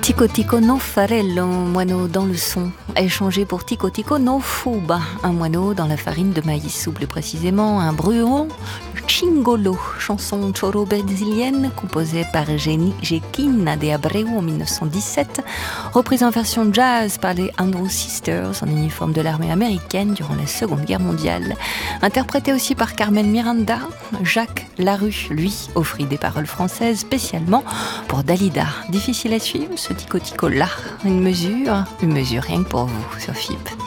Tico tico no farello, moineau dans le son, échangé pour tico tico no fuba, un moineau dans la farine de maïs, ou plus précisément un bruon, chingolo, chanson choro brésilienne composée par Jequina de Abreu en 1917, reprise en version jazz par les Andrews Sisters en uniforme de l'armée américaine durant la Seconde Guerre mondiale, interprétée aussi par Carmen Miranda. Jacques Larue, lui, offrit des paroles françaises spécialement pour Dalida. Difficile à suivre ce tico-tico là, une mesure rien que pour vous sur FIP.